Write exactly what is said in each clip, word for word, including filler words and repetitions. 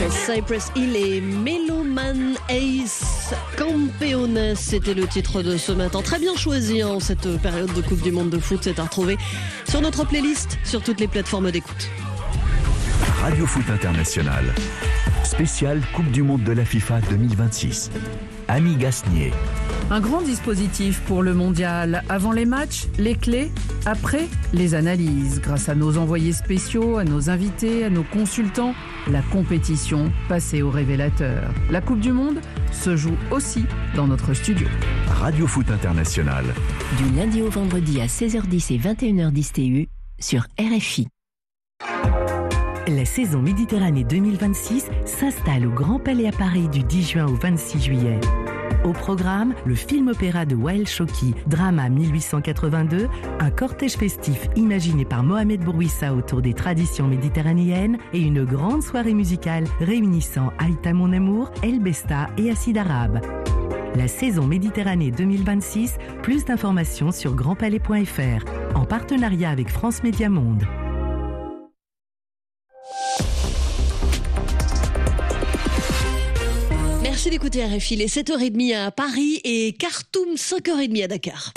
Cypress Hill et Meloman Ace Campeones, c'était le titre de ce matin. Très bien choisi en cette période de Coupe du Monde de foot. C'est à retrouver sur notre playlist, sur toutes les plateformes d'écoute. Radio Foot International, spécial Coupe du Monde de la FIFA deux mille vingt-six. Annie Gasnier. Un grand dispositif pour le mondial. Avant les matchs, les clés. Après, les analyses. Grâce à nos envoyés spéciaux, à nos invités, à nos consultants, la compétition passée au révélateur. La Coupe du Monde se joue aussi dans notre studio. Radio Foot International. Du lundi au vendredi à seize heures dix et vingt et une heures dix T U sur R F I. La saison Méditerranée deux mille vingt-six s'installe au Grand Palais à Paris du dix juin au vingt-six juillet. Au programme, le film-opéra de Wael Choki, Drama mille huit cent quatre-vingt-deux, un cortège festif imaginé par Mohamed Bourouissa autour des traditions méditerranéennes et une grande soirée musicale réunissant Aïta Mon Amour, El Besta et Acide Arabe. La saison Méditerranée deux mille vingt-six, plus d'informations sur grand palais point f r, en partenariat avec France Média Monde. Merci d'écouter R F I, les sept heures trente à Paris et Khartoum, cinq heures trente à Dakar.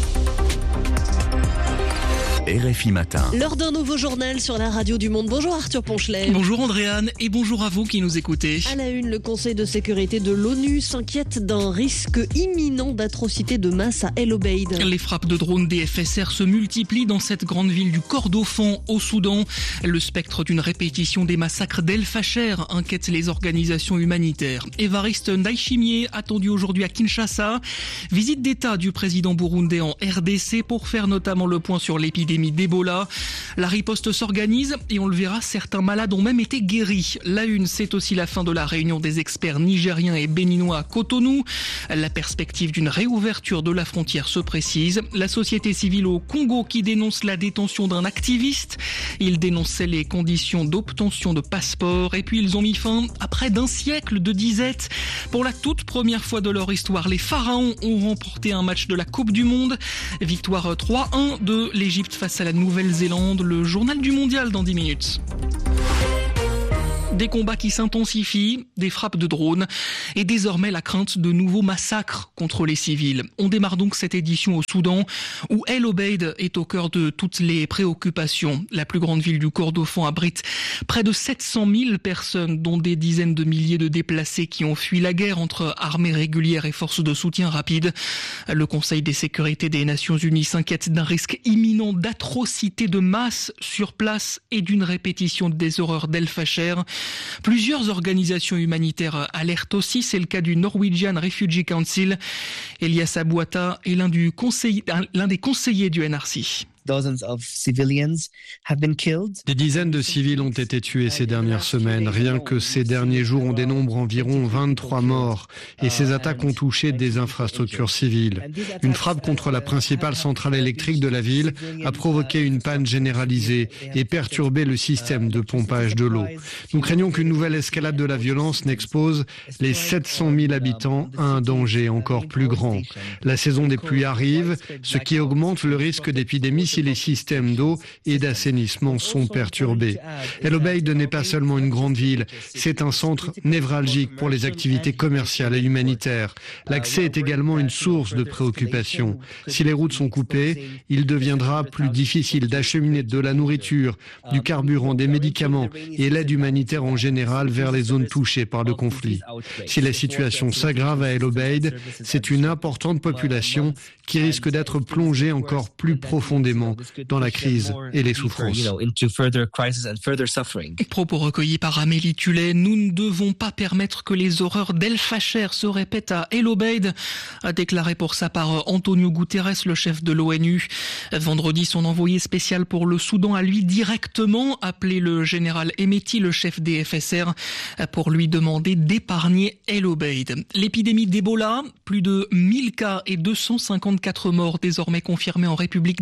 R F I Matin. L'heure d'un nouveau journal sur la radio du monde. Bonjour Arthur Ponchelet. Bonjour Andréane et bonjour à vous qui nous écoutez. À la une, le Conseil de sécurité de l'ONU s'inquiète d'un risque imminent d'atrocité de masse à El Obeid. Les frappes de drones des F S R se multiplient dans cette grande ville du Kordofan au Soudan. Le spectre d'une répétition des massacres d'El Fasher inquiète les organisations humanitaires. Évariste Ndayishimiye attendu aujourd'hui à Kinshasa. Visite d'État du président burundais en R D C pour faire notamment le point sur l'épidémie d'Ebola. La riposte s'organise et on le verra, certains malades ont même été guéris. La une, c'est aussi la fin de la réunion des experts nigériens et béninois à Cotonou. La perspective d'une réouverture de la frontière se précise. La société civile au Congo qui dénonce la détention d'un activiste. Il dénonçait les conditions d'obtention de passeport et puis ils ont mis fin à près d'un siècle de disette. Pour la toute première fois de leur histoire, les Pharaons ont remporté un match de la Coupe du Monde. Victoire trois un de l'Égypte face à la Nouvelle-Zélande. Le journal du mondial dans dix minutes. Des combats qui s'intensifient, des frappes de drones et désormais la crainte de nouveaux massacres contre les civils. On démarre donc cette édition au Soudan où El Obeid est au cœur de toutes les préoccupations. La plus grande ville du Kordofan abrite près de sept cent mille personnes, dont des dizaines de milliers de déplacés qui ont fui la guerre entre armées régulières et forces de soutien rapide. Le Conseil des sécurités des Nations Unies s'inquiète d'un risque imminent d'atrocités de masse sur place et d'une répétition des horreurs d'El Fasher. Plusieurs organisations humanitaires alertent aussi, c'est le cas du Norwegian Refugee Council. Elias Abouata est l'un, du conseil, l'un des conseillers du N R C. Des dizaines de civils ont été tués ces dernières semaines. Rien que ces derniers jours, on dénombre environ vingt-trois morts. Et ces attaques ont touché des infrastructures civiles. Une frappe contre la principale centrale électrique de la ville a provoqué une panne généralisée et perturbé le système de pompage de l'eau. Nous craignons qu'une nouvelle escalade de la violence n'expose les sept cent mille habitants à un danger encore plus grand. La saison des pluies arrive, ce qui augmente le risque d'épidémie si les systèmes d'eau et d'assainissement sont perturbés. El Obeid n'est pas seulement une grande ville, c'est un centre névralgique pour les activités commerciales et humanitaires. L'accès est également une source de préoccupation. Si les routes sont coupées, il deviendra plus difficile d'acheminer de la nourriture, du carburant, des médicaments et l'aide humanitaire en général vers les zones touchées par le conflit. Si la situation s'aggrave à El Obeid, c'est une importante population qui risque d'être plongée encore plus profondément dans la crise et les souffrances. Propos recueillis par Amélie Tullet. Nous ne devons pas permettre que les horreurs d'El Fasher se répètent à El Obeid, a déclaré pour sa part Antonio Guterres, le chef de l'ONU. Vendredi, son envoyé spécial pour le Soudan a lui directement appelé le général Hemeti, le chef des F S R, pour lui demander d'épargner El Obeid. L'épidémie d'Ebola, plus de mille cas et deux cent cinquante-quatre morts désormais confirmés en République démocratique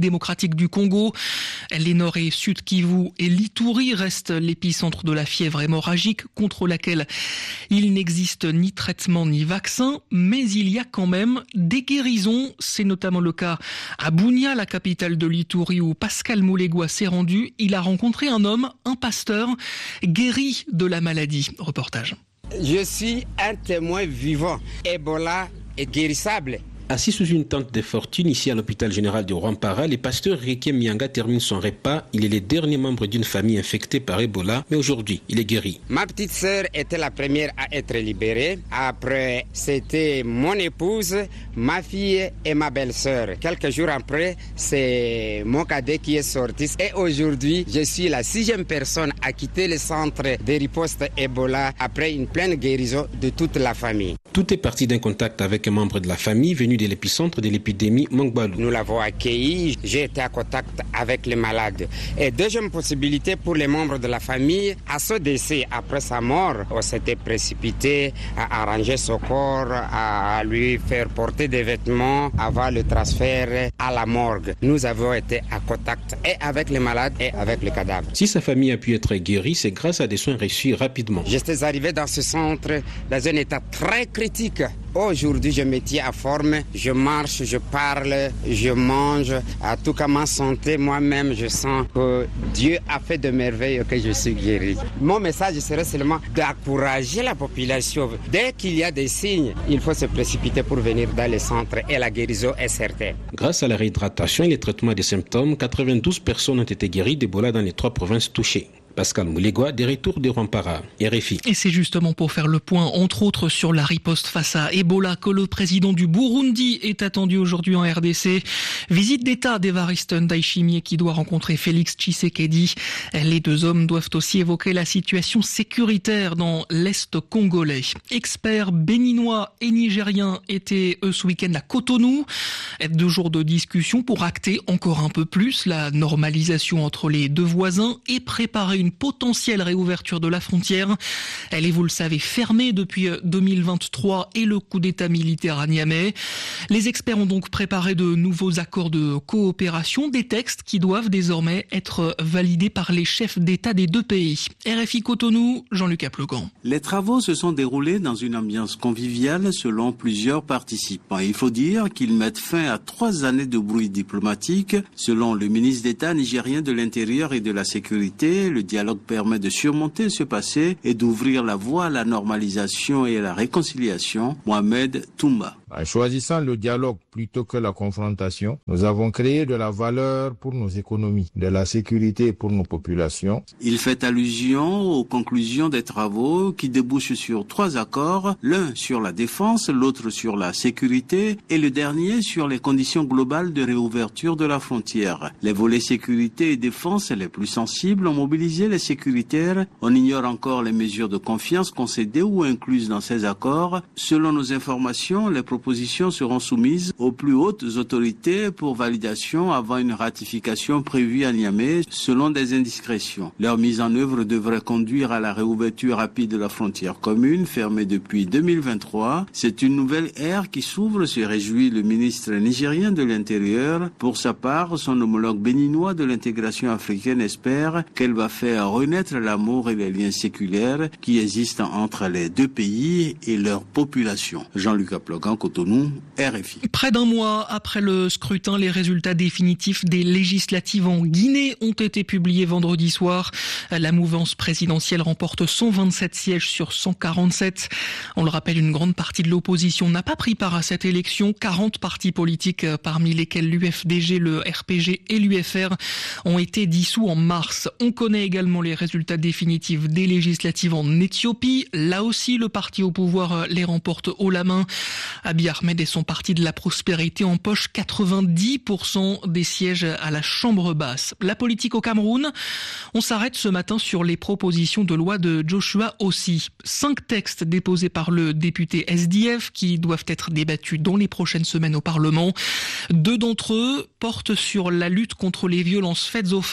démocratique du Congo. Les Nord et Sud Kivu et l'Ituri restent l'épicentre de la fièvre hémorragique contre laquelle il n'existe ni traitement ni vaccin, mais il y a quand même des guérisons. C'est notamment le cas à Bunia, la capitale de l'Ituri, où Pascal Moulegua s'est rendu. Il a rencontré un homme, un pasteur, guéri de la maladie. Reportage. Je suis un témoin vivant. Ebola est guérissable. Assis sous une tente de fortune ici à l'hôpital général de Rwampara, le pasteur Rieke Mianga termine son repas. Il est le dernier membre d'une famille infectée par Ebola, mais aujourd'hui, il est guéri. Ma petite sœur était la première à être libérée. Après, c'était mon épouse, ma fille et ma belle-sœur. Quelques jours après, c'est mon cadet qui est sorti. Et aujourd'hui, je suis la sixième personne à quitter le centre de riposte Ebola après une pleine guérison de toute la famille. Tout est parti d'un contact avec un membre de la famille venu de l'épicentre de l'épidémie Mongbalou. Nous l'avons accueilli, j'ai été en contact avec les malades. Et deuxième possibilité pour les membres de la famille, à ce décès, après sa mort, on s'était précipité à arranger son corps, à lui faire porter des vêtements avant le transfert à la morgue. Nous avons été en contact et avec les malades et avec le cadavre. Si sa famille a pu être guérie, c'est grâce à des soins reçus rapidement. J'étais arrivé dans ce centre dans un état très critique. Aujourd'hui, je me tiens à forme, je marche, je parle, je mange. À tout cas, ma santé, moi-même, je sens que Dieu a fait de merveilles, que je suis guéri. Mon message serait seulement d'encourager la population. Dès qu'il y a des signes, il faut se précipiter pour venir dans les centres et la guérison est certaine. Grâce à la réhydratation et le traitement des symptômes, quatre-vingt-douze personnes ont été guéries d'Ebola dans les trois provinces touchées. Pascal Moulegua, des retours de Rwampara, R F I. Et c'est justement pour faire le point, entre autres, sur la riposte face à Ebola, que le président du Burundi est attendu aujourd'hui en R D C. Visite d'État d'Evariste Ndayishimiye qui doit rencontrer Félix Tshisekedi. Les deux hommes doivent aussi évoquer la situation sécuritaire dans l'Est congolais. Experts béninois et nigériens étaient eux ce week-end à Cotonou. Deux jours de discussion pour acter encore un peu plus la normalisation entre les deux voisins et préparer une potentielle réouverture de la frontière. Elle est, vous le savez, fermée depuis deux mille vingt-trois et le coup d'État militaire à Niamey. Les experts ont donc préparé de nouveaux accords de coopération, des textes qui doivent désormais être validés par les chefs d'État des deux pays. R F I Cotonou, Jean-Luc Aplegan. Les travaux se sont déroulés dans une ambiance conviviale selon plusieurs participants. Il faut dire qu'ils mettent fin à trois années de bruit diplomatique. Selon le ministre d'État nigérien de l'Intérieur et de la Sécurité, le dialogue permet de surmonter ce passé et d'ouvrir la voie à la normalisation et à la réconciliation. Mohamed Toumba. En choisissant le dialogue plutôt que la confrontation, nous avons créé de la valeur pour nos économies, de la sécurité pour nos populations. Il fait allusion aux conclusions des travaux qui débouchent sur trois accords, l'un sur la défense, l'autre sur la sécurité et le dernier sur les conditions globales de réouverture de la frontière. Les volets sécurité et défense les plus sensibles ont mobilisé les sécuritaires. On ignore encore les mesures de confiance concédées ou incluses dans ces accords. Selon nos informations, les propositions seront soumises aux plus hautes autorités pour validation avant une ratification prévue à Niamey selon des indiscrétions. Leur mise en œuvre devrait conduire à la réouverture rapide de la frontière commune fermée depuis deux mille vingt-trois. C'est une nouvelle ère qui s'ouvre, se réjouit le ministre nigérien de l'Intérieur. Pour sa part, son homologue béninois de l'intégration africaine espère qu'elle va faire renaître l'amour et les liens séculaires qui existent entre les deux pays et leur population. Jean-Luc Aplegan, Cotonou, R F I. Près d'un mois après le scrutin, les résultats définitifs des législatives en Guinée ont été publiés vendredi soir. La mouvance présidentielle remporte cent vingt-sept sièges sur cent quarante-sept. On le rappelle, une grande partie de l'opposition n'a pas pris part à cette élection. quarante partis politiques, parmi lesquels l'U F D G, le R P G et l'U F R, ont été dissous en mars. On connaît également les résultats définitifs des législatives en Éthiopie. Là aussi, le parti au pouvoir les remporte haut la main. Abiy Ahmed et son parti de la prospérité empochent quatre-vingt-dix pour cent des sièges à la Chambre basse. La politique au Cameroun, on s'arrête ce matin sur les propositions de loi de Joshua Ossi. Cinq textes déposés par le député S D F qui doivent être débattus dans les prochaines semaines au Parlement. Deux d'entre eux portent sur la lutte contre les violences faites aux femmes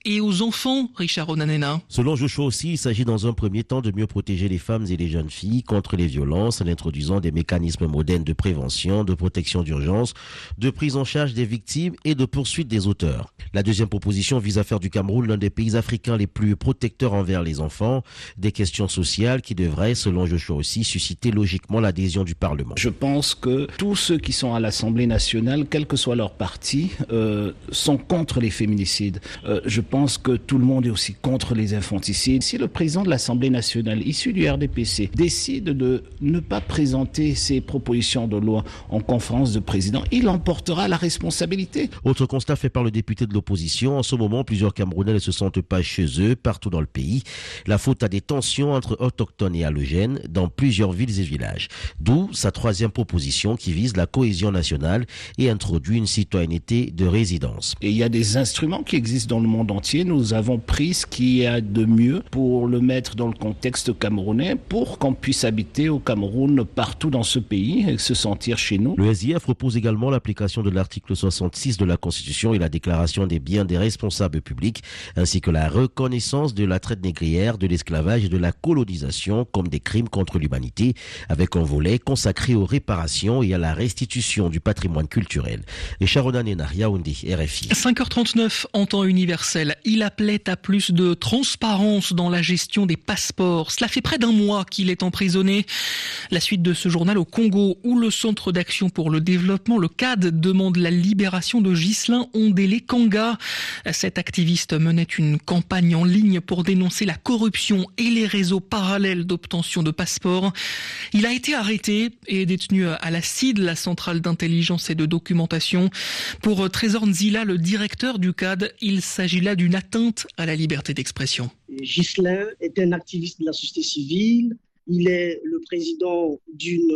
et aux enfants, Richard Onanena. Selon Joshua aussi, il s'agit dans un premier temps de mieux protéger les femmes et les jeunes filles contre les violences en introduisant des mécanismes modernes de prévention, de protection d'urgence, de prise en charge des victimes et de poursuite des auteurs. La deuxième proposition vise à faire du Cameroun l'un des pays africains les plus protecteurs envers les enfants, des questions sociales qui devraient, selon Joshua aussi, susciter logiquement l'adhésion du Parlement. Je pense que tous ceux qui sont à l'Assemblée nationale, quel que soit leur parti, euh, sont contre les féminicides. Euh, je pense que tout le monde est aussi contre les infanticides. Si le président de l'Assemblée nationale, issu du R D P C, décide de ne pas présenter ses propositions de loi en conférence de présidents, il en portera la responsabilité. Autre constat fait par le député de l'opposition, en ce moment, plusieurs Camerounais ne se sentent pas chez eux partout dans le pays. La faute à des tensions entre autochtones et allogènes dans plusieurs villes et villages. D'où sa troisième proposition qui vise la cohésion nationale et introduit une citoyenneté de résidence. Et il y a des instruments qui existent dans le monde entier. Nous avons pris ce qu'il y a de mieux pour le mettre dans le contexte camerounais pour qu'on puisse habiter au Cameroun partout dans ce pays et se sentir chez nous. Le S I F propose également l'application de l'article soixante-six de la Constitution et la déclaration des biens des responsables publics, ainsi que la reconnaissance de la traite négrière, de l'esclavage et de la colonisation comme des crimes contre l'humanité, avec un volet consacré aux réparations et à la restitution du patrimoine culturel. Et Sharon Anena, Yaoundé, R F I. cinq heures trente-neuf en temps universel. Il appelait à plus de transparence dans la gestion des passeports. Cela fait près d'un mois qu'il est emprisonné. La suite de ce journal au Congo, où le Centre d'action pour le développement, le C A D, demande la libération de Ghislain Ondélé Kanga. Cet activiste menait une campagne en ligne pour dénoncer la corruption et les réseaux parallèles d'obtention de passeports. Il a été arrêté et détenu à la C I D, la centrale d'intelligence et de documentation. Pour Trésor Nzila, le directeur du C A D, il s'agit là d'une atteinte à la liberté d'expression. Ghislain est un activiste de la société civile. Il est le président d'une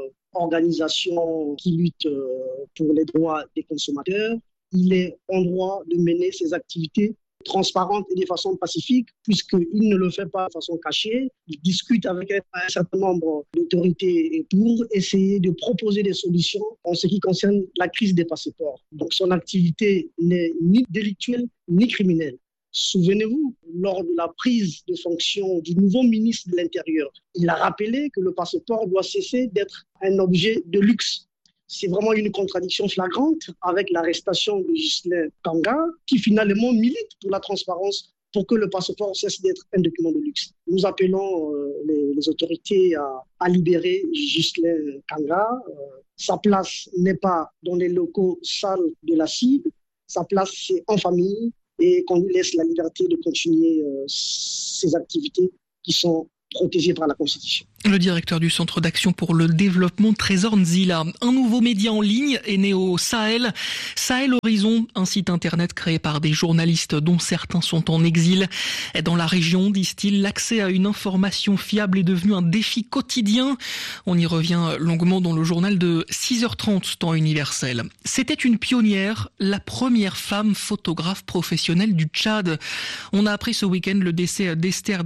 organisation qui lutte pour les droits des consommateurs. Il est en droit de mener ses activités transparentes et de façon pacifique, puisqu'il ne le fait pas de façon cachée. Il discute avec un certain nombre d'autorités pour essayer de proposer des solutions en ce qui concerne la crise des passeports. Donc son activité n'est ni délictuelle ni criminelle. Souvenez-vous, lors de la prise de fonction du nouveau ministre de l'Intérieur, il a rappelé que le passeport doit cesser d'être un objet de luxe. C'est vraiment une contradiction flagrante avec l'arrestation de Ghislain Kanga, qui finalement milite pour la transparence pour que le passeport cesse d'être un document de luxe. Nous appelons euh, les, les autorités à, à libérer Ghislain Kanga. Euh, sa place n'est pas dans les locaux sales de la C I D, sa place c'est en famille, et qu'on lui laisse la liberté de continuer euh, ses activités qui sont protégées par la Constitution. Le directeur du Centre d'action pour le développement, Trésor Nzila. Un nouveau média en ligne est né au Sahel. Sahel Horizon, un site internet créé par des journalistes dont certains sont en exil. Dans la région, disent-ils, l'accès à une information fiable est devenu un défi quotidien. On y revient longuement dans le journal de six heures trente, temps universel. C'était une pionnière, la première femme photographe professionnelle du Tchad. On a appris ce week-end le décès d'Esther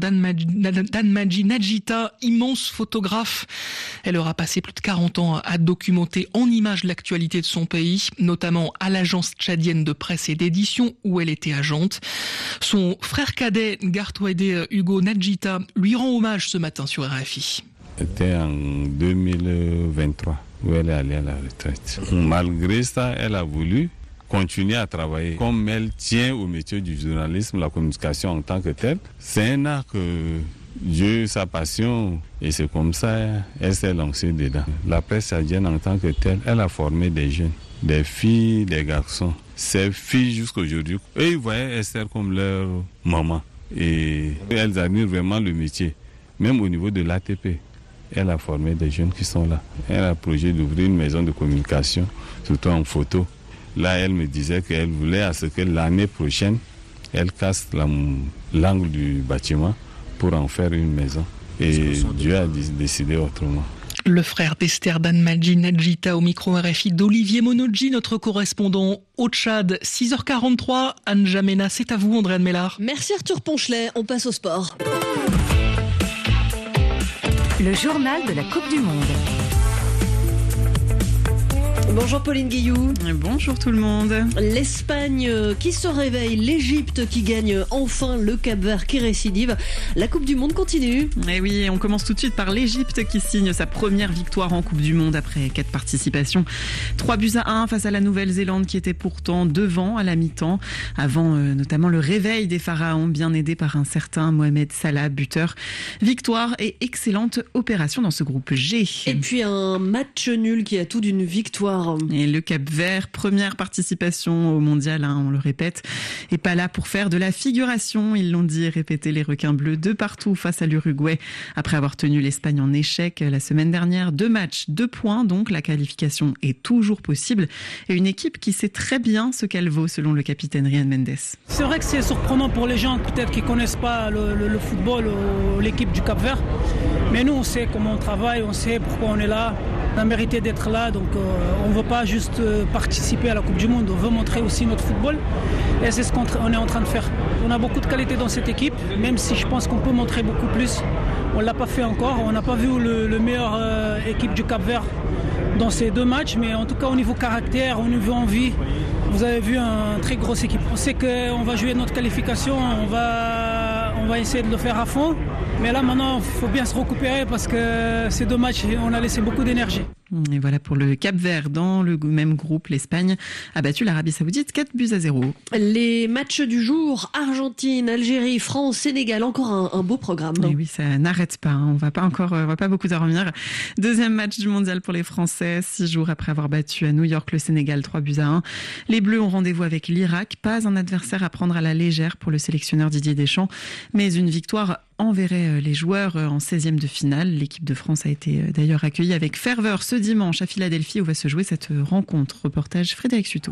Danmadji Nadjita, immense photographe. Elle aura passé plus de quarante ans à documenter en images l'actualité de son pays, notamment à l'agence tchadienne de presse et d'édition où elle était agente. Son frère cadet, Gartouedé Hugo Nadjita, lui rend hommage ce matin sur R F I. C'était en deux mille vingt-trois où elle est allée à la retraite. Malgré ça, elle a voulu continuer à travailler. Comme elle tient au métier du journalisme, la communication en tant que telle, c'est un art que Dieu, sa passion, et c'est comme ça elle s'est lancée dedans. La presse tchadienne en tant que telle, elle a formé des jeunes, des filles, des garçons. Ces filles jusqu'à aujourd'hui, eux ils voyaient Esther comme leur maman. Et elles admirent vraiment le métier. Même au niveau de l'A T P, elle a formé des jeunes qui sont là. Elle a le projet d'ouvrir une maison de communication, surtout en photo. Là, elle me disait qu'elle voulait à ce que l'année prochaine, elle casse la, l'angle du bâtiment pour en faire une maison. Et Dieu a décidé autrement. Le frère d'Esther Danmadji Nadjita au micro R F I d'Olivier Monodji, notre correspondant au Tchad. six heures quarante-trois, Anne Jamena, c'est à vous Andréane Mellard. Merci Arthur Ponchelet, on passe au sport. Le journal de la Coupe du Monde. Bonjour Pauline Guillou. Bonjour tout le monde. L'Espagne qui se réveille, l'Égypte qui gagne enfin, le Cap-Vert qui récidive. La Coupe du Monde continue. Et oui, on commence tout de suite par l'Égypte qui signe sa première victoire en Coupe du Monde après quatre participations. trois buts à un face à la Nouvelle-Zélande qui était pourtant devant à la mi-temps, avant euh, notamment le réveil des Pharaons, bien aidé par un certain Mohamed Salah, buteur. Victoire et excellente opération dans ce groupe G. Et puis un match nul qui a tout d'une victoire. Et le Cap-Vert, première participation au mondial, hein, on le répète, est pas là pour faire de la figuration. Ils l'ont dit et répété, les requins bleus de partout face à l'Uruguay. Après avoir tenu l'Espagne en échec la semaine dernière, deux matchs, deux points, donc la qualification est toujours possible. Et une équipe qui sait très bien ce qu'elle vaut, selon le capitaine Ryan Mendes. C'est vrai que c'est surprenant pour les gens peut-être qui connaissent pas le, le, le football ou l'équipe du Cap-Vert. Mais nous, on sait comment on travaille, on sait pourquoi on est là. On a mérité d'être là, donc euh, on ne veut pas juste euh, participer à la Coupe du Monde, on veut montrer aussi notre football. Et c'est ce qu'on est en train de faire. On a beaucoup de qualité dans cette équipe, même si je pense qu'on peut montrer beaucoup plus. On ne l'a pas fait encore, on n'a pas vu le, le meilleur euh, équipe du Cap-Vert dans ces deux matchs, mais en tout cas au niveau caractère, au niveau envie, vous avez vu une très grosse équipe. On sait qu'on va jouer notre qualification, on va, on va essayer de le faire à fond. Mais là maintenant, il faut bien se récupérer parce que ces deux matchs, on a laissé beaucoup d'énergie. Et voilà pour le Cap-Vert. Dans le même groupe, l'Espagne a battu l'Arabie Saoudite quatre buts à zéro. Les matchs du jour, Argentine, Algérie, France, Sénégal, encore un, un beau programme. Et oui, ça n'arrête pas. Hein. On va pas encore, on va pas beaucoup dormir. Deuxième match du mondial pour les Français, six jours après avoir battu à New York le Sénégal trois buts à un. Les Bleus ont rendez-vous avec l'Irak. Pas un adversaire à prendre à la légère pour le sélectionneur Didier Deschamps, mais une victoire enverrait les joueurs en seizième de finale. L'équipe de France a été d'ailleurs accueillie avec ferveur ce dimanche à Philadelphie où va se jouer cette rencontre. Reportage Frédéric Suto.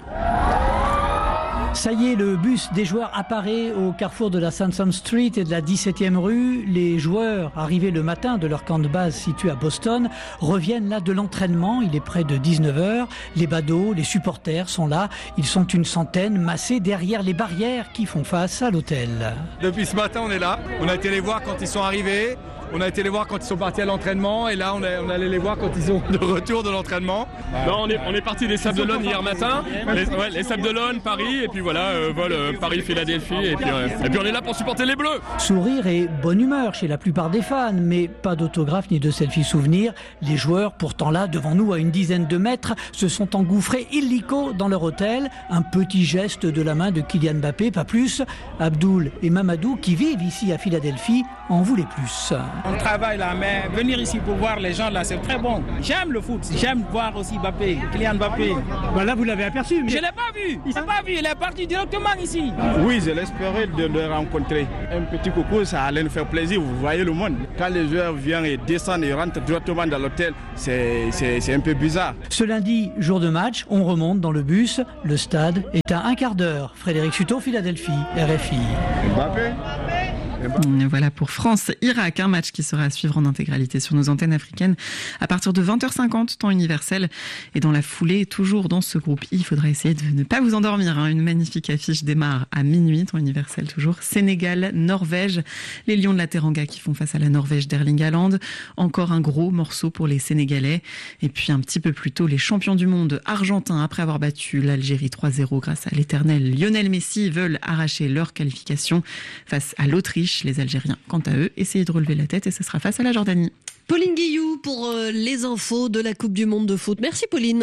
Ça y est, le bus des joueurs apparaît au carrefour de la Sansom Street et de la dix-septième rue. Les joueurs, arrivés le matin de leur camp de base situé à Boston, reviennent là de l'entraînement. Il est près de dix-neuf heures. Les badauds, les supporters sont là. Ils sont une centaine massés derrière les barrières qui font face à l'hôtel. Depuis ce matin, on est là. On a été les voir quand ils sont arrivés. On a été les voir quand ils sont partis à l'entraînement et là on, est, on allait les voir quand ils sont de retour de l'entraînement. Non, on est, on est parti des Sables d'Olonne hier matin, les, ouais, les Sables d'Olonne, Paris et puis voilà, euh, vol euh, Paris-Philadelphie et puis, euh, et puis on est là pour supporter les Bleus. Sourire et bonne humeur chez la plupart des fans, mais pas d'autographe ni de selfie souvenir. Les joueurs, pourtant là, devant nous à une dizaine de mètres, se sont engouffrés illico dans leur hôtel. Un petit geste de la main de Kylian Mbappé, pas plus. Abdoul et Mamadou, qui vivent ici à Philadelphie, en voulaient plus. On travaille là, mais venir ici pour voir les gens là, c'est très bon. J'aime le foot, j'aime voir aussi Mbappé, Kylian Mbappé. Bah là, vous l'avez aperçu. Mais... Je ne l'ai pas vu, il s'est pas vu, il est parti directement ici. Oui, je l'espérais de le rencontrer. Un petit coucou, ça allait nous faire plaisir, vous voyez le monde. Quand les joueurs viennent et descendent et rentrent directement dans l'hôtel, c'est, c'est, c'est un peu bizarre. Ce lundi, jour de match, on remonte dans le bus. Le stade est à un quart d'heure. Frédéric Suto, Philadelphie, R F I. Mbappé. Voilà pour France-Irak, un match qui sera à suivre en intégralité sur nos antennes africaines à partir de vingt heures cinquante, temps universel. Et dans la foulée, toujours dans ce groupe I, il faudra essayer de ne pas vous endormir. Hein. Une magnifique affiche démarre à minuit, temps universel toujours. Sénégal, Norvège, les Lions de la Teranga qui font face à la Norvège d'Erling Haaland. Encore un gros morceau pour les Sénégalais. Et puis un petit peu plus tôt, les champions du monde argentins, après avoir battu l'Algérie trois zéro grâce à l'éternel Lionel Messi, veulent arracher leur qualification face à l'Autriche. Les Algériens, quant à eux, essayent de relever la tête et ce sera face à la Jordanie. Pauline Guillou pour euh, les infos de la Coupe du Monde de foot. Merci Pauline.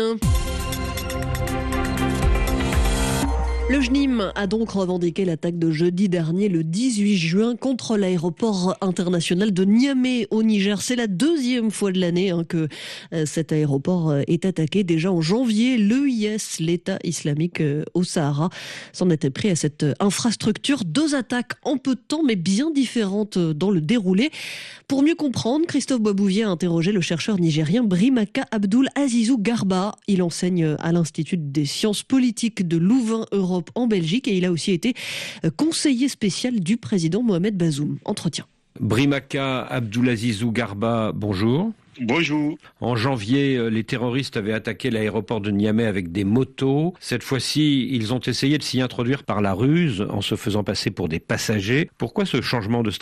Le J N I M a donc revendiqué l'attaque de jeudi dernier, le dix-huit juin, contre l'aéroport international de Niamey au Niger. C'est la deuxième fois de l'année hein, que euh, cet aéroport euh, est attaqué. Déjà en janvier, l'E I S, l'État islamique euh, au Sahara, s'en était pris à cette euh, infrastructure. Deux attaques en peu de temps, mais bien différentes euh, dans le déroulé. Pour mieux comprendre, Christophe Boisbouvier a interrogé le chercheur nigérien Brimaka Abdul Azizou Garba. Il enseigne à l'Institut des sciences politiques de Louvain Europe en Belgique et il a aussi été conseiller spécial du président Mohamed Bazoum. Entretien. Brimaka Abdoulazizou Garba, bonjour. Bonjour. En janvier, les terroristes avaient attaqué l'aéroport de Niamey avec des motos. Cette fois-ci, ils ont essayé de s'y introduire par la ruse en se faisant passer pour des passagers. Pourquoi ce changement de stratégie ?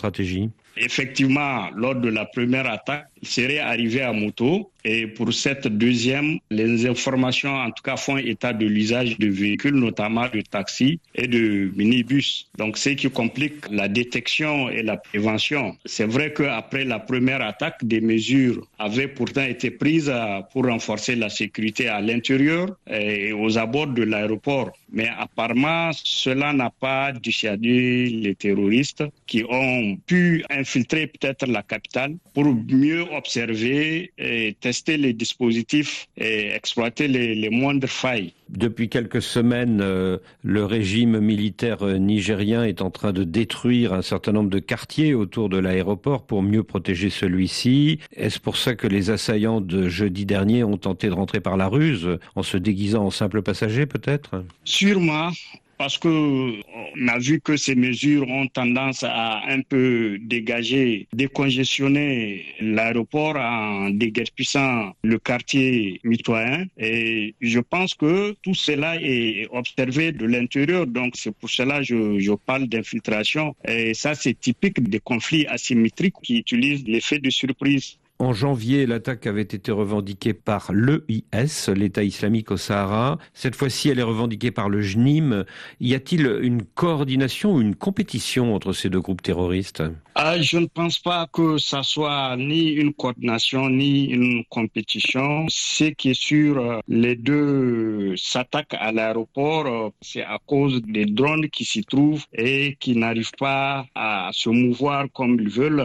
Effectivement, lors de la première attaque, il serait arrivé à moto. Et pour cette deuxième, les informations, en tout cas, font état de l'usage de véhicules, notamment de taxis et de minibus. Donc, ce qui complique la détection et la prévention. C'est vrai qu'après la première attaque, des mesures avaient pourtant été prises pour renforcer la sécurité à l'intérieur et aux abords de l'aéroport. Mais apparemment, cela n'a pas dissuadé les terroristes qui ont pu infiltrer peut-être la capitale pour mieux observer et tester les dispositifs et exploiter les, les moindres failles. Depuis quelques semaines, euh, le régime militaire nigérien est en train de détruire un certain nombre de quartiers autour de l'aéroport pour mieux protéger celui-ci. Est-ce pour ça que les assaillants de jeudi dernier ont tenté de rentrer par la ruse, en se déguisant en simples passagers peut-être ? Sûrement. Parce qu'on a vu que ces mesures ont tendance à un peu dégager, décongestionner l'aéroport en déguerpissant le quartier mitoyen. Et je pense que tout cela est observé de l'intérieur. Donc c'est pour cela que je, je parle d'infiltration. Et ça, c'est typique des conflits asymétriques qui utilisent l'effet de surprise. En janvier, l'attaque avait été revendiquée par l'E I S, l'État islamique au Sahara. Cette fois-ci, elle est revendiquée par le J N I M. Y a-t-il une coordination ou une compétition entre ces deux groupes terroristes ? Ah, je ne pense pas que ça soit ni une coordination ni une compétition. Ce qui est sûr, les deux s'attaquent à l'aéroport, c'est à cause des drones qui s'y trouvent et qui n'arrivent pas à se mouvoir comme ils veulent.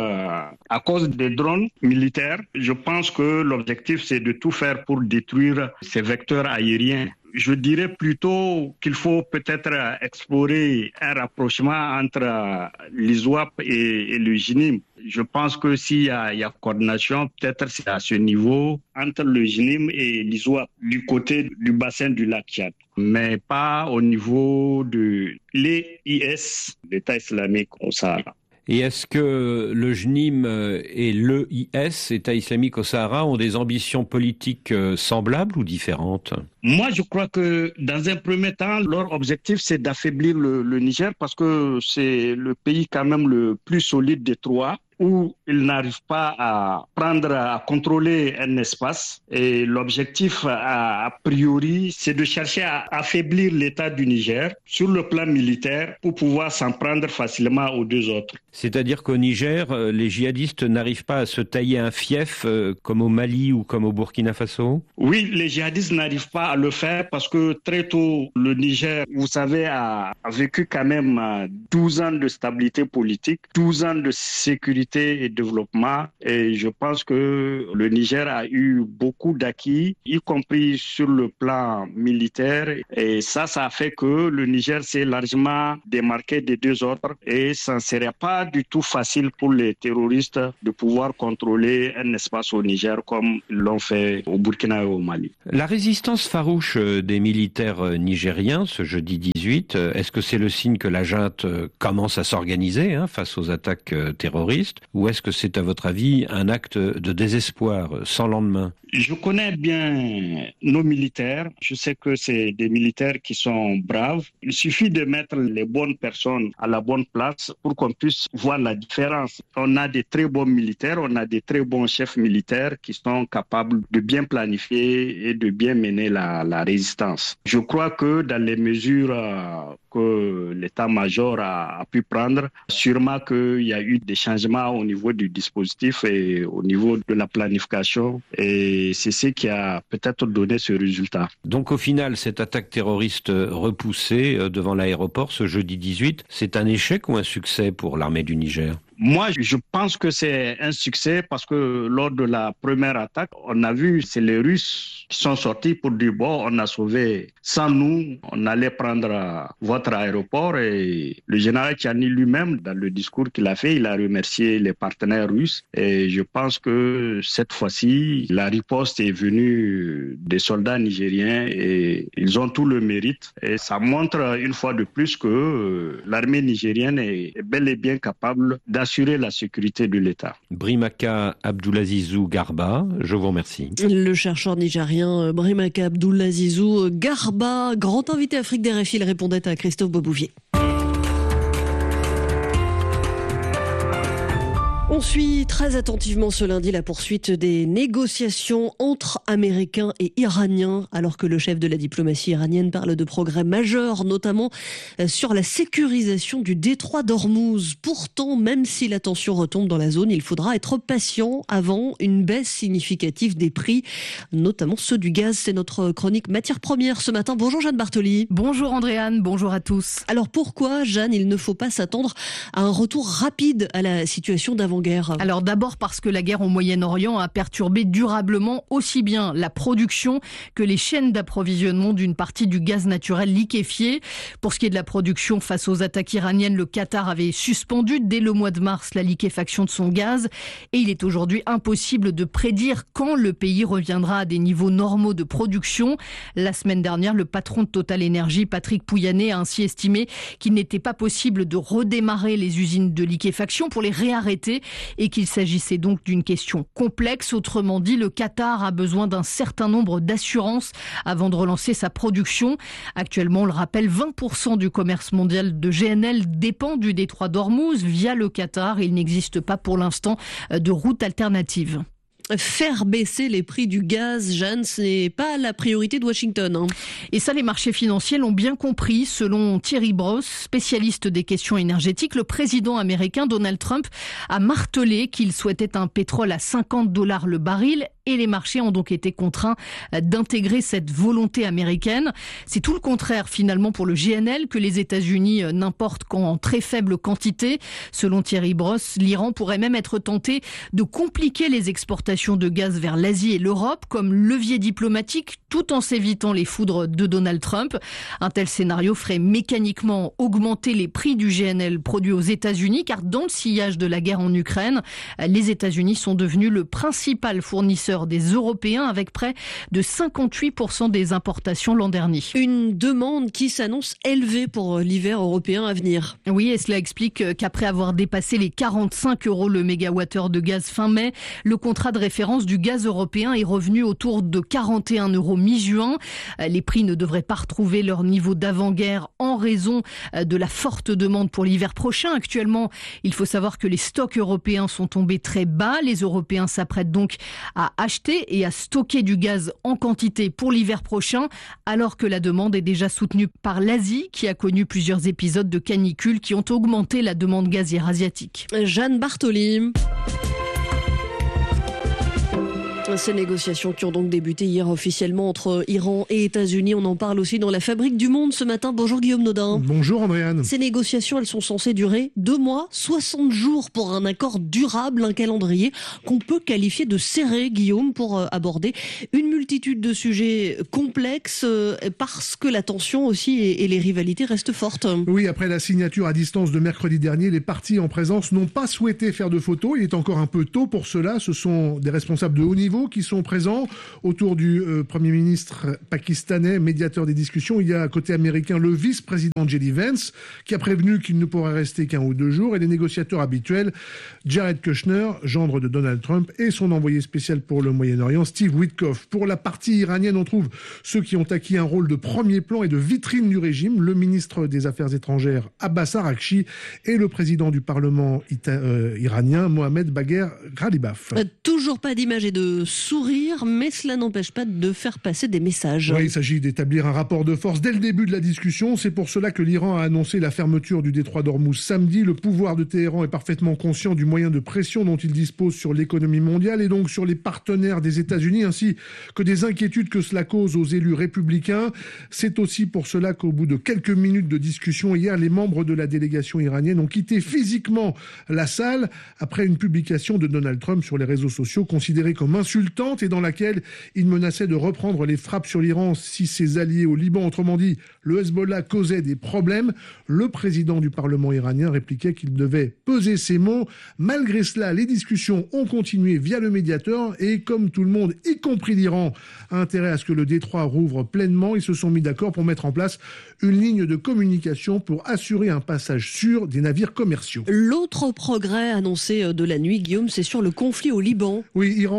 À cause des drones militaires, je pense que l'objectif, c'est de tout faire pour détruire ces vecteurs aériens. Je dirais plutôt qu'il faut peut-être explorer un rapprochement entre l'I S W A P et, et le J N I M. Je pense que s'il y a, il y a coordination, peut-être c'est à ce niveau entre le J N I M et l'I S W A P du côté du bassin du lac Tchad, mais pas au niveau de l'E I S, l'État islamique au Sahara. Et est-ce que le J N I M et l'E I S, État islamique au Sahara, ont des ambitions politiques semblables ou différentes ? Moi, je crois que dans un premier temps, leur objectif, c'est d'affaiblir le, le Niger parce que c'est le pays quand même le plus solide des trois, où ils n'arrivent pas à prendre, à contrôler un espace. Et l'objectif, a, a priori, c'est de chercher à affaiblir l'État du Niger sur le plan militaire pour pouvoir s'en prendre facilement aux deux autres. C'est-à-dire qu'au Niger, les djihadistes n'arrivent pas à se tailler un fief comme au Mali ou comme au Burkina Faso ? Oui, les djihadistes n'arrivent pas à le faire parce que très tôt, le Niger, vous savez, a, a vécu quand même douze ans de stabilité politique, douze ans de sécurité et développement, et je pense que le Niger a eu beaucoup d'acquis, y compris sur le plan militaire, et ça, ça a fait que le Niger s'est largement démarqué des deux autres, et ça ne serait pas du tout facile pour les terroristes de pouvoir contrôler un espace au Niger comme ils l'ont fait au Burkina et au Mali. La résistance farouche des militaires nigériens ce jeudi dix-huit, est-ce que c'est le signe que la junte commence à s'organiser hein, face aux attaques terroristes ? Ou est-ce que c'est, à votre avis, un acte de désespoir sans lendemain ? Je connais bien nos militaires. Je sais que c'est des militaires qui sont braves. Il suffit de mettre les bonnes personnes à la bonne place pour qu'on puisse voir la différence. On a des très bons militaires, on a des très bons chefs militaires qui sont capables de bien planifier et de bien mener la, la résistance. Je crois que dans les mesures que l'état-major a, a pu prendre, sûrement qu'il y a eu des changements au niveau du dispositif et au niveau de la planification. Et c'est ce qui a peut-être donné ce résultat. Donc au final, cette attaque terroriste repoussée devant l'aéroport ce jeudi dix-huit, c'est un échec ou un succès pour l'armée du Niger ? Moi, je pense que c'est un succès parce que lors de la première attaque, on a vu, c'est les Russes qui sont sortis pour dire, bon, on a sauvé. Sans nous, on allait prendre votre aéroport. Et le général Tchani lui-même, dans le discours qu'il a fait, il a remercié les partenaires russes. Et je pense que cette fois-ci, la riposte est venue des soldats nigériens et ils ont tout le mérite. Et ça montre une fois de plus que l'armée nigérienne est bel et bien capable d'assurer la sécurité de l'État. Brimaka Abdoulazizou Garba, je vous remercie. Le chercheur nigérien Brimaka Abdoulazizou Garba, grand invité Afrique des R F I, il répondait à Christophe Beaubouvier. On suit très attentivement ce lundi la poursuite des négociations entre Américains et Iraniens, alors que le chef de la diplomatie iranienne parle de progrès majeurs, notamment sur la sécurisation du détroit d'Ormuz. Pourtant, même si la tension retombe dans la zone, il faudra être patient avant une baisse significative des prix, notamment ceux du gaz. C'est notre chronique matières premières ce matin. Bonjour Jeanne Bartoli. Bonjour Andréane, bonjour à tous. Alors pourquoi, Jeanne, il ne faut pas s'attendre à un retour rapide à la situation d'avant-guerre ? Alors d'abord parce que la guerre au Moyen-Orient a perturbé durablement aussi bien la production que les chaînes d'approvisionnement d'une partie du gaz naturel liquéfié. Pour ce qui est de la production, face aux attaques iraniennes, le Qatar avait suspendu dès le mois de mars la liquéfaction de son gaz et il est aujourd'hui impossible de prédire quand le pays reviendra à des niveaux normaux de production. La semaine dernière, le patron de Total Energy, Patrick Pouyanné, a ainsi estimé qu'il n'était pas possible de redémarrer les usines de liquéfaction pour les réarrêter et qu'il s'agissait donc d'une question complexe. Autrement dit, le Qatar a besoin d'un certain nombre d'assurances avant de relancer sa production. Actuellement, on le rappelle, vingt pour cent du commerce mondial de G N L dépend du détroit d'Ormuz via le Qatar et il n'existe pas pour l'instant de route alternative. Faire baisser les prix du gaz, Jeanne, ce n'est pas la priorité de Washington. Hein. Et ça, les marchés financiers l'ont bien compris. Selon Thierry Bross, spécialiste des questions énergétiques, le président américain Donald Trump a martelé qu'il souhaitait un pétrole à cinquante dollars le baril. Et les marchés ont donc été contraints d'intégrer cette volonté américaine. C'est tout le contraire finalement pour le G N L que les États-Unis n'importent qu'en très faible quantité. Selon Thierry Bross, l'Iran pourrait même être tenté de compliquer les exportations de gaz vers l'Asie et l'Europe comme levier diplomatique tout en s'évitant les foudres de Donald Trump. Un tel scénario ferait mécaniquement augmenter les prix du G N L produit aux États-Unis car dans le sillage de la guerre en Ukraine, les États-Unis sont devenus le principal fournisseur des Européens avec près de cinquante-huit pour cent des importations l'an dernier. Une demande qui s'annonce élevée pour l'hiver européen à venir. Oui, et cela explique qu'après avoir dépassé les quarante-cinq euros le mégawattheure de gaz fin mai, le contrat de référence du gaz européen est revenu autour de quarante et un euros mi-juin. Les prix ne devraient pas retrouver leur niveau d'avant-guerre en raison de la forte demande pour l'hiver prochain. Actuellement, il faut savoir que les stocks européens sont tombés très bas. Les Européens s'apprêtent donc à acheter et à stocker du gaz en quantité pour l'hiver prochain, alors que la demande est déjà soutenue par l'Asie, qui a connu plusieurs épisodes de canicule qui ont augmenté la demande gazière asiatique. Jeanne Bartoli. Ces négociations qui ont donc débuté hier officiellement entre Iran et États-Unis. On en parle aussi dans la Fabrique du Monde ce matin. Bonjour Guillaume Nodin. Bonjour Andréane. Ces négociations, elles sont censées durer deux mois, soixante jours pour un accord durable, un calendrier qu'on peut qualifier de serré, Guillaume, pour aborder une multitude de sujets complexes parce que la tension aussi et les rivalités restent fortes. Oui, après la signature à distance de mercredi dernier, les parties en présence n'ont pas souhaité faire de photos. Il est encore un peu tôt pour cela. Ce sont des responsables de haut niveau qui sont présents autour du euh, Premier ministre pakistanais, médiateur des discussions. Il y a à côté américain le vice-président J D Vance qui a prévenu qu'il ne pourrait rester qu'un ou deux jours et les négociateurs habituels Jared Kushner, gendre de Donald Trump, et son envoyé spécial pour le Moyen-Orient Steve Witkoff. Pour la partie iranienne, on trouve ceux qui ont acquis un rôle de premier plan et de vitrine du régime, le ministre des Affaires étrangères Abbas Araghchi et le président du Parlement ita- euh, iranien Mohamed Bagher Ghalibaf. Euh, toujours pas d'image et de sourire, mais cela n'empêche pas de faire passer des messages. Oui, il s'agit d'établir un rapport de force dès le début de la discussion. C'est pour cela que l'Iran a annoncé la fermeture du détroit d'Ormuz samedi. Le pouvoir de Téhéran est parfaitement conscient du moyen de pression dont il dispose sur l'économie mondiale et donc sur les partenaires des États-Unis, ainsi que des inquiétudes que cela cause aux élus républicains. C'est aussi pour cela qu'au bout de quelques minutes de discussion hier, les membres de la délégation iranienne ont quitté physiquement la salle après une publication de Donald Trump sur les réseaux sociaux considérée comme insultante et dans laquelle il menaçait de reprendre les frappes sur l'Iran si ses alliés au Liban, autrement dit, le Hezbollah, causait des problèmes. Le président du Parlement iranien répliquait qu'il devait peser ses mots. Malgré cela, les discussions ont continué via le médiateur et comme tout le monde, y compris l'Iran, a intérêt à ce que le détroit rouvre pleinement, ils se sont mis d'accord pour mettre en place une ligne de communication pour assurer un passage sûr des navires commerciaux. L'autre progrès annoncé de la nuit, Guillaume, c'est sur le conflit au Liban. Oui, Iran et États-Unis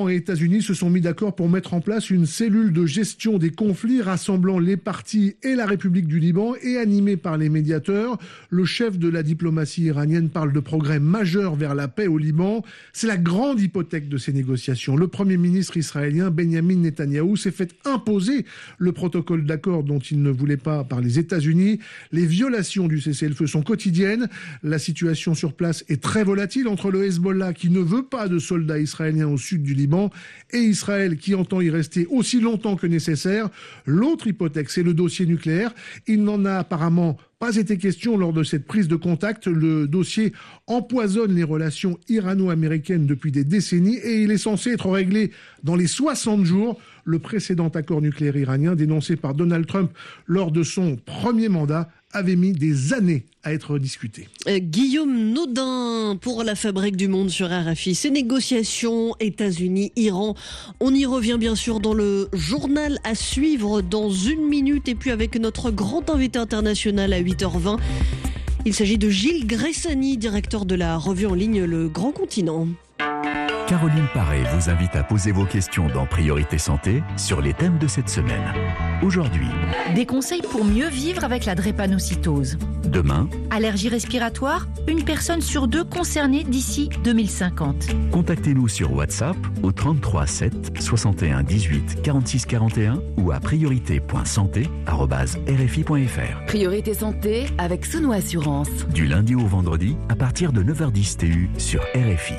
États-Unis se sont mis d'accord pour mettre en place une cellule de gestion des conflits rassemblant les partis et la République du Liban et animée par les médiateurs. Le chef de la diplomatie iranienne parle de progrès majeurs vers la paix au Liban. C'est la grande hypothèque de ces négociations. Le Premier ministre israélien Benjamin Netanyahou s'est fait imposer le protocole d'accord dont il ne voulait pas par les États-Unis. Les violations du cessez-le-feu sont quotidiennes. La situation sur place est très volatile entre le Hezbollah qui ne veut pas de soldats israéliens au sud du Liban et Israël qui entend y rester aussi longtemps que nécessaire. L'autre hypothèque, c'est le dossier nucléaire. Il n'en a apparemment pas été question lors de cette prise de contact. Le dossier empoisonne les relations irano-américaines depuis des décennies et il est censé être réglé dans les soixante jours. Le précédent accord nucléaire iranien dénoncé par Donald Trump lors de son premier mandat avait mis des années à être discuté. Euh, Guillaume Naudin pour la Fabrique du Monde sur R F I. Ces négociations États-Unis-Iran, on y revient bien sûr dans le journal à suivre dans une minute et puis avec notre grand invité international à huit heures vingt. Il s'agit de Gilles Gressani, directeur de la revue en ligne Le Grand Continent. Caroline Paré vous invite à poser vos questions dans Priorité Santé sur les thèmes de cette semaine. Aujourd'hui, des conseils pour mieux vivre avec la drépanocytose. Demain, allergie respiratoire, une personne sur deux concernée d'ici deux mille cinquante. Contactez-nous sur WhatsApp au trente-trois sept soixante et un dix-huit quarante-six quarante et un ou à priorité point santé arobase r f i point f r. Priorité Santé avec Sono Assurance. Du lundi au vendredi à partir de neuf heures dix T U sur R F I.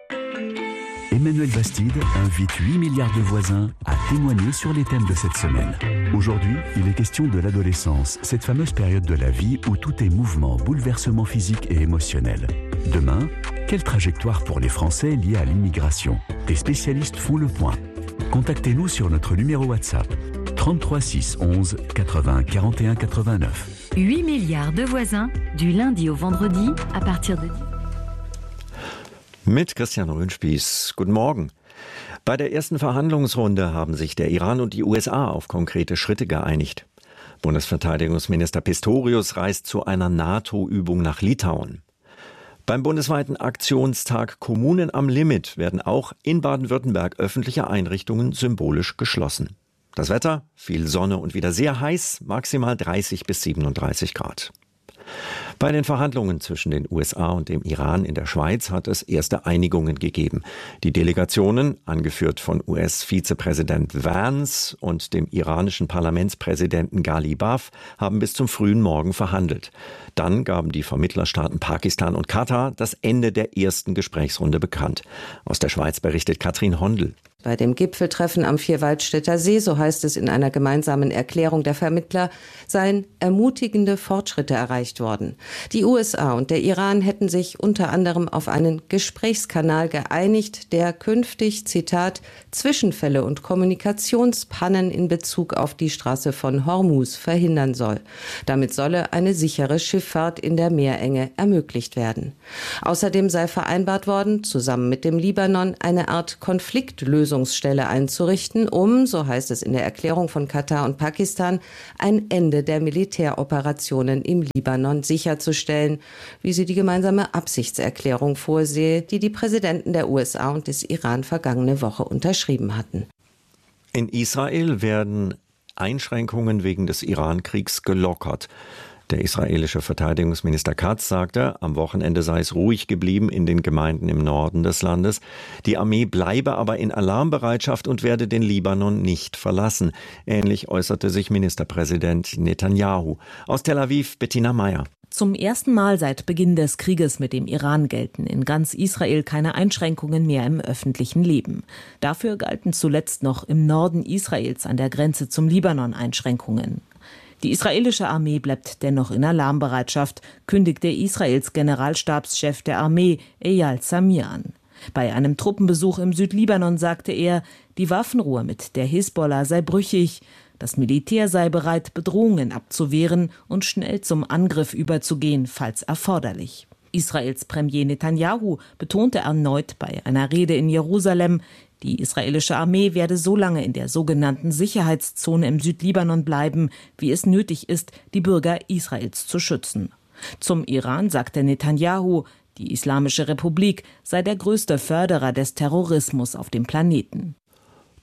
Emmanuel Bastide invite huit milliards de voisins à témoigner sur les thèmes de cette semaine. Aujourd'hui, il est question de l'adolescence, cette fameuse période de la vie où tout est mouvement, bouleversement physique et émotionnel. Demain, quelle trajectoire pour les Français liés à l'immigration ? Des spécialistes font le point. Contactez-nous sur notre numéro WhatsApp trente-trois six onze quatre-vingts quarante et un quatre-vingt-neuf. huit milliards de voisins, du lundi au vendredi à partir de... Mit Christian Röhnspieß. Guten Morgen. Bei der ersten Verhandlungsrunde haben sich der Iran und die U S A auf konkrete Schritte geeinigt. Bundesverteidigungsminister Pistorius reist zu einer NATO-Übung nach Litauen. Beim bundesweiten Aktionstag Kommunen am Limit werden auch in Baden-Württemberg öffentliche Einrichtungen symbolisch geschlossen. Das Wetter, viel Sonne und wieder sehr heiß, maximal dreißig bis siebenunddreißig Grad. Bei den Verhandlungen zwischen den U S A und dem Iran in der Schweiz hat es erste Einigungen gegeben. Die Delegationen, angeführt von U S-Vizepräsident Vance und dem iranischen Parlamentspräsidenten Ghalibaf, haben bis zum frühen Morgen verhandelt. Dann gaben die Vermittlerstaaten Pakistan und Katar das Ende der ersten Gesprächsrunde bekannt. Aus der Schweiz berichtet Katrin Hondel. Bei dem Gipfeltreffen am Vierwaldstätter See, so heißt es in einer gemeinsamen Erklärung der Vermittler, seien ermutigende Fortschritte erreicht worden. Die U S A und der Iran hätten sich unter anderem auf einen Gesprächskanal geeinigt, der künftig, Zitat, Zwischenfälle und Kommunikationspannen in Bezug auf die Straße von Hormuz verhindern soll. Damit solle eine sichere Schifffahrt in der Meerenge ermöglicht werden. Außerdem sei vereinbart worden, zusammen mit dem Libanon eine Art Konfliktlösungsstelle einzurichten, um, so heißt es in der Erklärung von Katar und Pakistan, ein Ende der Militäroperationen im Libanon sicherzustellen, wie sie die gemeinsame Absichtserklärung vorsehe, die die Präsidenten der U S A und des Iran vergangene Woche unterschrieben hatten. In Israel werden Einschränkungen wegen des Iran-Kriegs gelockert. Der israelische Verteidigungsminister Katz sagte, am Wochenende sei es ruhig geblieben in den Gemeinden im Norden des Landes. Die Armee bleibe aber in Alarmbereitschaft und werde den Libanon nicht verlassen. Ähnlich äußerte sich Ministerpräsident Netanyahu. Aus Tel Aviv, Bettina Meyer. Zum ersten Mal seit Beginn des Krieges mit dem Iran gelten in ganz Israel keine Einschränkungen mehr im öffentlichen Leben. Dafür galten zuletzt noch im Norden Israels an der Grenze zum Libanon Einschränkungen. Die israelische Armee bleibt dennoch in Alarmbereitschaft, kündigte Israels Generalstabschef der Armee, Eyal Zamir, an. Bei einem Truppenbesuch im Südlibanon sagte er, die Waffenruhe mit der Hisbollah sei brüchig, das Militär sei bereit, Bedrohungen abzuwehren und schnell zum Angriff überzugehen, falls erforderlich. Israels Premier Netanyahu betonte erneut bei einer Rede in Jerusalem, die israelische Armee werde so lange in der sogenannten Sicherheitszone im Südlibanon bleiben, wie es nötig ist, die Bürger Israels zu schützen. Zum Iran sagte Netanyahu, die Islamische Republik sei der größte Förderer des Terrorismus auf dem Planeten.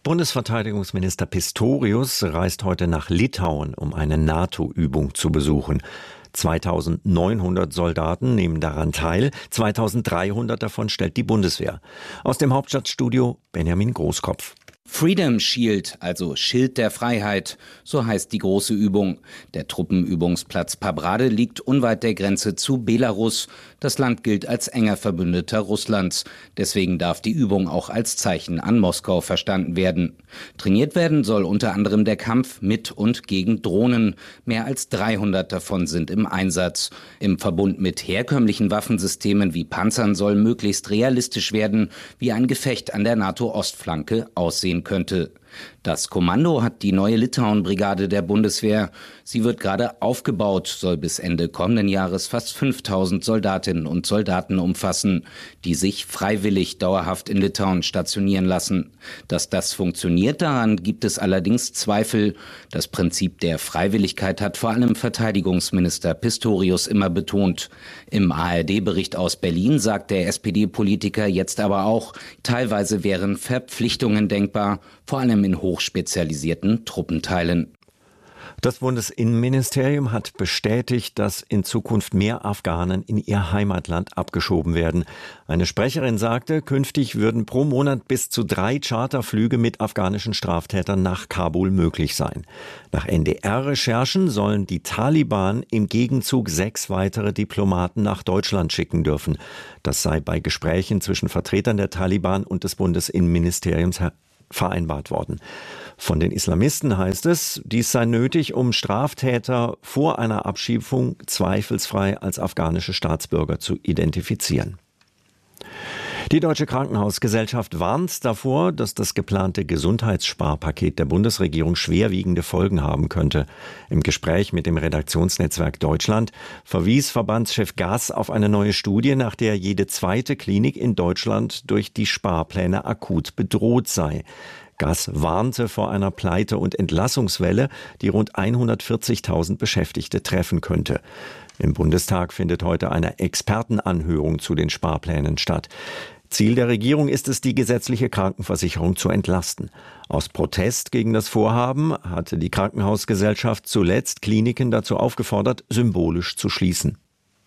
Bundesverteidigungsminister Pistorius reist heute nach Litauen, um eine NATO-Übung zu besuchen. zweitausendneunhundert Soldaten nehmen daran teil, zweitausenddreihundert davon stellt die Bundeswehr. Aus dem Hauptstadtstudio Benjamin Großkopf. Freedom Shield, also Schild der Freiheit, so heißt die große Übung. Der Truppenübungsplatz Pabrade liegt unweit der Grenze zu Belarus. Das Land gilt als enger Verbündeter Russlands. Deswegen darf die Übung auch als Zeichen an Moskau verstanden werden. Trainiert werden soll unter anderem der Kampf mit und gegen Drohnen. Mehr als dreihundert davon sind im Einsatz. Im Verbund mit herkömmlichen Waffensystemen wie Panzern soll möglichst realistisch werden, wie ein Gefecht an der NATO-Ostflanke aussehen könnte. Das Kommando hat die neue Litauen-Brigade der Bundeswehr. Sie wird gerade aufgebaut, soll bis Ende kommenden Jahres fast fünftausend Soldatinnen und Soldaten umfassen, die sich freiwillig dauerhaft in Litauen stationieren lassen. Dass das funktioniert, daran gibt es allerdings Zweifel. Das Prinzip der Freiwilligkeit hat vor allem Verteidigungsminister Pistorius immer betont. Im A R D-Bericht aus Berlin sagt der S P D-Politiker jetzt aber auch, teilweise wären Verpflichtungen denkbar, vor allem in hochspezialisierten Truppenteilen. Das Bundesinnenministerium hat bestätigt, dass in Zukunft mehr Afghanen in ihr Heimatland abgeschoben werden. Eine Sprecherin sagte, künftig würden pro Monat bis zu drei Charterflüge mit afghanischen Straftätern nach Kabul möglich sein. Nach N D R-Recherchen sollen die Taliban im Gegenzug sechs weitere Diplomaten nach Deutschland schicken dürfen. Das sei bei Gesprächen zwischen Vertretern der Taliban und des Bundesinnenministeriums vereinbart worden. Von den Islamisten heißt es, dies sei nötig, um Straftäter vor einer Abschiebung zweifelsfrei als afghanische Staatsbürger zu identifizieren. Die Deutsche Krankenhausgesellschaft warnt davor, dass das geplante Gesundheitssparpaket der Bundesregierung schwerwiegende Folgen haben könnte. Im Gespräch mit dem Redaktionsnetzwerk Deutschland verwies Verbandschef Gass auf eine neue Studie, nach der jede zweite Klinik in Deutschland durch die Sparpläne akut bedroht sei. Gass warnte vor einer Pleite- und Entlassungswelle, die rund hundertvierzigtausend Beschäftigte treffen könnte. Im Bundestag findet heute eine Expertenanhörung zu den Sparplänen statt. Ziel der Regierung ist es, die gesetzliche Krankenversicherung zu entlasten. Aus Protest gegen das Vorhaben hatte die Krankenhausgesellschaft zuletzt Kliniken dazu aufgefordert, symbolisch zu schließen.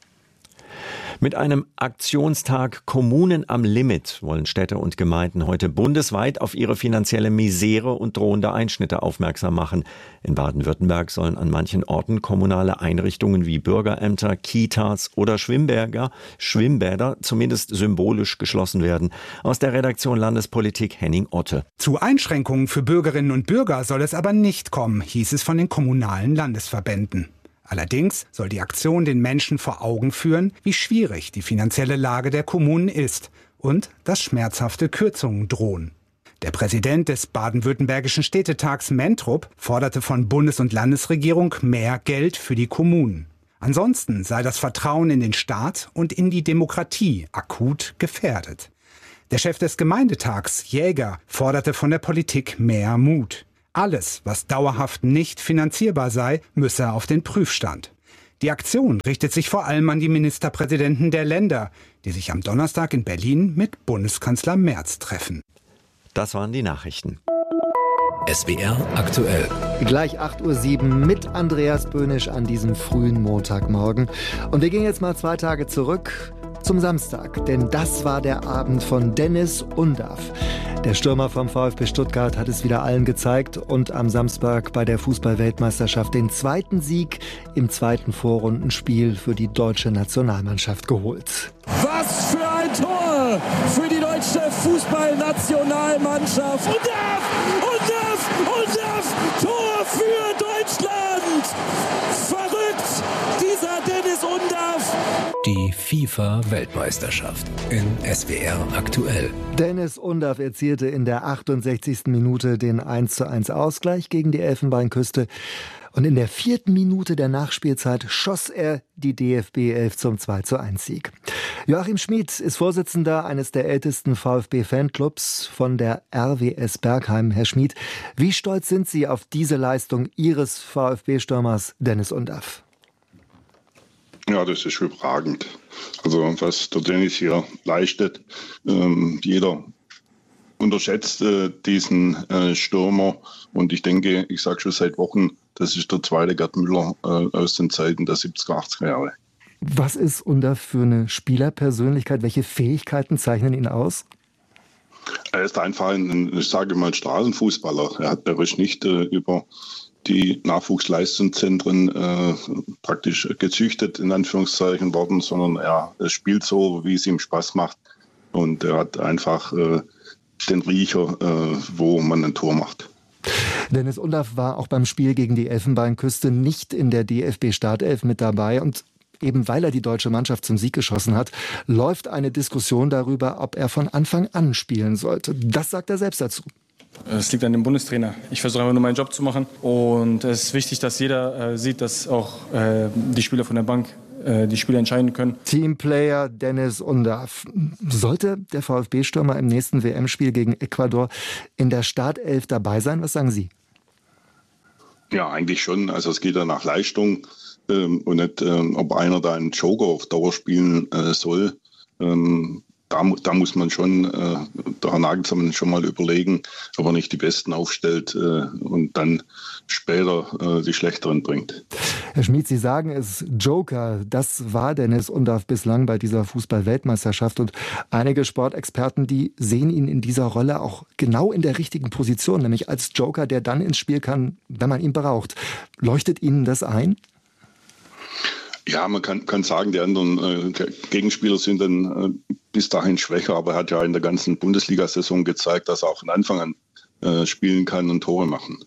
Mit einem Aktionstag Kommunen am Limit wollen Städte und Gemeinden heute bundesweit auf ihre finanzielle Misere und drohende Einschnitte aufmerksam machen. In Baden-Württemberg sollen an manchen Orten kommunale Einrichtungen wie Bürgerämter, Kitas oder Schwimmbäder, Schwimmbäder zumindest symbolisch geschlossen werden. Aus der Redaktion Landespolitik Henning Otte. Zu Einschränkungen für Bürgerinnen und Bürger soll es aber nicht kommen, hieß es von den kommunalen Landesverbänden. Allerdings soll die Aktion den Menschen vor Augen führen, wie schwierig die finanzielle Lage der Kommunen ist und dass schmerzhafte Kürzungen drohen. Der Präsident des baden-württembergischen Städtetags Mentrup forderte von Bundes- und Landesregierung mehr Geld für die Kommunen. Ansonsten sei das Vertrauen in den Staat und in die Demokratie akut gefährdet. Der Chef des Gemeindetags, Jäger, forderte von der Politik mehr Mut. Alles, was dauerhaft nicht finanzierbar sei, müsse auf den Prüfstand. Die Aktion richtet sich vor allem an die Ministerpräsidenten der Länder, die sich am Donnerstag in Berlin mit Bundeskanzler Merz treffen. Das waren die Nachrichten. S W R aktuell. Gleich acht Uhr sieben mit Andreas Böhnisch an diesem frühen Montagmorgen. Und wir gehen jetzt mal zwei Tage zurück zum Samstag, denn das war der Abend von Deniz Undav. Der Stürmer vom VfB Stuttgart hat es wieder allen gezeigt und am Samstag bei der Fußball-Weltmeisterschaft den zweiten Sieg im zweiten Vorrundenspiel für die deutsche Nationalmannschaft geholt. Was für ein Tor für die deutsche Fußballnationalmannschaft! Undav! Undav! Undav! Tor für Deutschland! Verrückt! Dieser Deniz Undav! Die FIFA-Weltmeisterschaft in S W R aktuell. Deniz Undav erzielte in der achtundsechzigsten Minute den eins zu eins Ausgleich gegen die Elfenbeinküste. Und in der vierten Minute der Nachspielzeit schoss er die D F B elf zum zwei zu eins Sieg. Joachim Schmid ist Vorsitzender eines der ältesten VfB-Fanclubs von der R W S Bergheim. Herr Schmid, wie stolz sind Sie auf diese Leistung Ihres VfB-Stürmers Deniz Undav? Ja, das ist überragend. Also was der Deniz hier leistet, ähm, jeder unterschätzt äh, diesen äh, Stürmer. Und ich denke, ich sage schon seit Wochen, das ist der zweite Gerd Müller äh, aus den Zeiten der siebziger, achtziger Jahre. Was ist Undav für eine Spielerpersönlichkeit? Welche Fähigkeiten zeichnen ihn aus? Er ist einfach ein, ich sage mal, Straßenfußballer. Er, hat, er ist nicht äh, über die Nachwuchsleistungszentren äh, praktisch gezüchtet, in Anführungszeichen, worden, sondern er, er spielt so, wie es ihm Spaß macht. Und er hat einfach äh, den Riecher, äh, wo man ein Tor macht. Dennis Undav war auch beim Spiel gegen die Elfenbeinküste nicht in der D F B-Startelf mit dabei. Und eben weil er die deutsche Mannschaft zum Sieg geschossen hat, läuft eine Diskussion darüber, ob er von Anfang an spielen sollte. Das sagt er selbst dazu. Es liegt an dem Bundestrainer. Ich versuche einfach nur meinen Job zu machen. Und es ist wichtig, dass jeder äh, sieht, dass auch äh, die Spieler von der Bank äh, die Spiele entscheiden können. Teamplayer Dennis Undav. Sollte der VfB-Stürmer im nächsten W M-Spiel gegen Ecuador in der Startelf dabei sein? Was sagen Sie? Ja, eigentlich schon. Also es geht ja nach Leistung ähm, und nicht, ähm, ob einer da einen Joker auf Dauer spielen äh, soll. Ähm, Da, da muss man schon, äh, der Herr Nagelsmann schon mal überlegen, ob er nicht die Besten aufstellt äh, und dann später äh, die Schlechteren bringt. Herr Schmid, Sie sagen es, Joker, das war Dennis Undav bislang bei dieser Fußball-Weltmeisterschaft. Und einige Sportexperten, die sehen ihn in dieser Rolle auch genau in der richtigen Position, nämlich als Joker, der dann ins Spiel kann, wenn man ihn braucht. Leuchtet Ihnen das ein? Ja, man kann, kann sagen, die anderen äh, Gegenspieler sind dann äh, bis dahin schwächer, aber er hat ja in der ganzen Bundesliga-Saison gezeigt, dass er auch von Anfang an äh, spielen kann und Tore machen.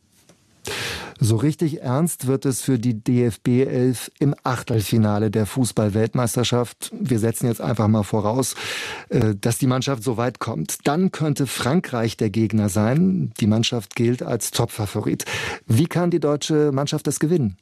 So richtig ernst wird es für die D F B elf im Achtelfinale der Fußball-Weltmeisterschaft. Wir setzen jetzt einfach mal voraus, äh, dass die Mannschaft so weit kommt. Dann könnte Frankreich der Gegner sein. Die Mannschaft gilt als Topfavorit. Wie kann die deutsche Mannschaft das gewinnen?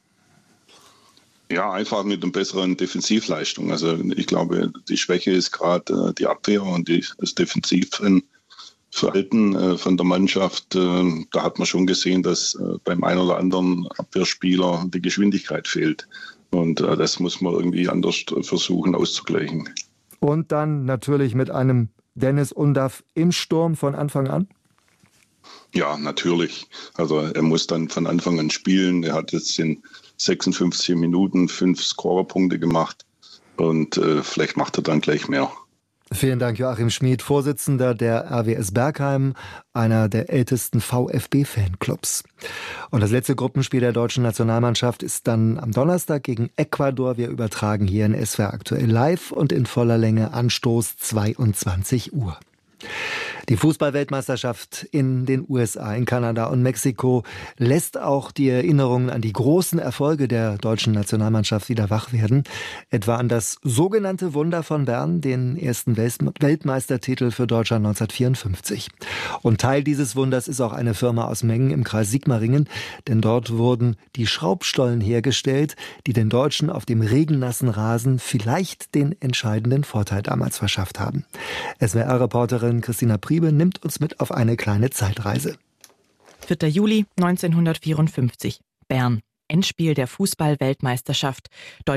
Ja, einfach mit einer besseren Defensivleistung. Also ich glaube, die Schwäche ist gerade äh, die Abwehr und die, das Defensivverhalten äh, von der Mannschaft. Äh, da hat man schon gesehen, dass äh, beim einen oder anderen Abwehrspieler die Geschwindigkeit fehlt. Und äh, das muss man irgendwie anders versuchen auszugleichen. Und dann natürlich mit einem Dennis Undav im Sturm von Anfang an? Ja, natürlich. Also er muss dann von Anfang an spielen. Er hat jetzt in sechsundfünfzig Minuten fünf Scorerpunkte gemacht und äh, vielleicht macht er dann gleich mehr. Vielen Dank, Joachim Schmid, Vorsitzender der R W S Bergheim, einer der ältesten VfB-Fanclubs. Und das letzte Gruppenspiel der deutschen Nationalmannschaft ist dann am Donnerstag gegen Ecuador. Wir übertragen hier in S W R aktuell live und in voller Länge Anstoß zweiundzwanzig Uhr. Die Fußball-Weltmeisterschaft in den U S A, in Kanada und Mexiko lässt auch die Erinnerungen an die großen Erfolge der deutschen Nationalmannschaft wieder wach werden. Etwa an das sogenannte Wunder von Bern, den ersten Weltmeistertitel für Deutschland neunzehnhundertvierundfünfzig. Und Teil dieses Wunders ist auch eine Firma aus Mengen im Kreis Sigmaringen, denn dort wurden die Schraubstollen hergestellt, die den Deutschen auf dem regennassen Rasen vielleicht den entscheidenden Vorteil damals verschafft haben. S W R-Reporterin Christina Priebe nimmt uns mit auf eine kleine Zeitreise. vierter Juli neunzehnhundertvierundfünfzig, Bern. Endspiel der Fußball-Weltmeisterschaft.